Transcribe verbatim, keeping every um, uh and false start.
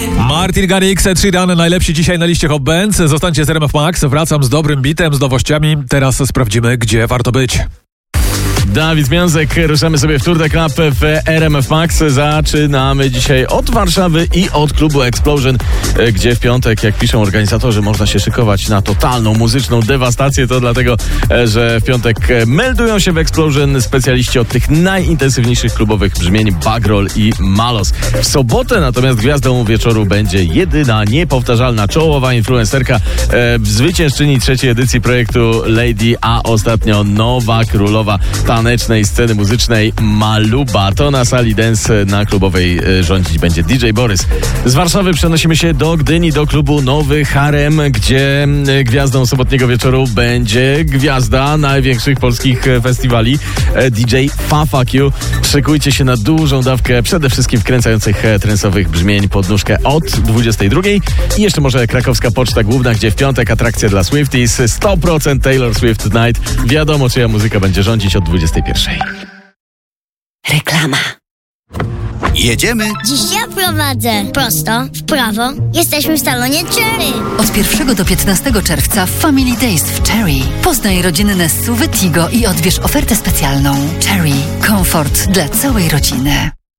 Martin Garrix, Ed Sheeran, najlepsi dzisiaj na liście Hot Bands. Zostańcie z R M F Max. Wracam z dobrym bitem, z nowościami. Teraz sprawdzimy, gdzie warto być. Dawid Miązek, ruszamy sobie w Tour de Club w R M F Max. Zaczynamy dzisiaj od Warszawy i od klubu Explosion, gdzie w piątek, jak piszą organizatorzy, można się szykować na totalną muzyczną dewastację. To dlatego, że w piątek meldują się w Explosion specjaliści od tych najintensywniejszych klubowych brzmień Bagroll i Malos. W sobotę natomiast gwiazdą wieczoru będzie jedyna, niepowtarzalna, czołowa influencerka, e, zwyciężczyni trzeciej edycji projektu Lady, a ostatnio nowa królowa tanecznej sceny muzycznej Maluba. To na sali dance na klubowej rządzić będzie D J Borys. Z Warszawy przenosimy się do Gdyni, do klubu Nowy Harem, gdzie gwiazdą sobotniego wieczoru będzie gwiazda największych polskich festiwali D J Fafa Q. Szykujcie się na dużą dawkę przede wszystkim wkręcających trensowych brzmień pod nóżkę od dwudziestej drugiej. I jeszcze może krakowska Poczta Główna, gdzie w piątek atrakcja dla Swifties, sto procent Taylor Swift Night. Wiadomo, czyja muzyka będzie rządzić od dwudziestej pierwszej. Reklama. Jedziemy. Dziś ja prowadzę. Prosto, w prawo. Jesteśmy w salonie Cherry. Od pierwszego do piętnastego czerwca w Family Days w Cherry. Poznaj rodzinne S U V y Tigo i odbierz ofertę specjalną. Cherry. Komfort dla całej rodziny.